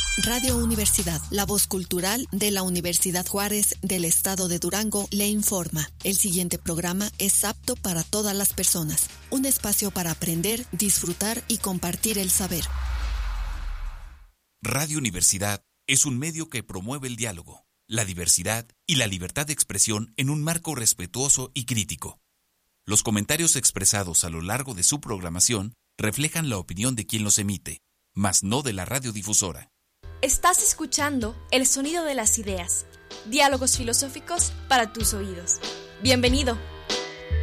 Radio Universidad, la voz cultural de la Universidad Juárez del Estado de Durango, le informa. El siguiente programa es apto para todas las personas. Un espacio para aprender, disfrutar y compartir el saber. Radio Universidad es un medio que promueve el diálogo, la diversidad y la libertad de expresión en un marco respetuoso y crítico. Los comentarios expresados a lo largo de su programación reflejan la opinión de quien los emite, mas no de la radiodifusora. Estás escuchando El Sonido de las Ideas, diálogos filosóficos para tus oídos. Bienvenido.